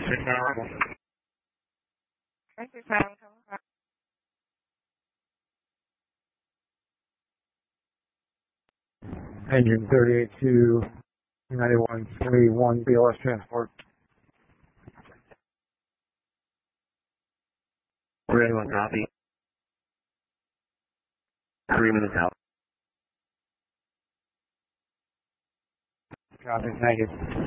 Thank you, Kyle. Engine 382 9131 BLS transport. 381 copy. 3 minutes out. Copy, thank you.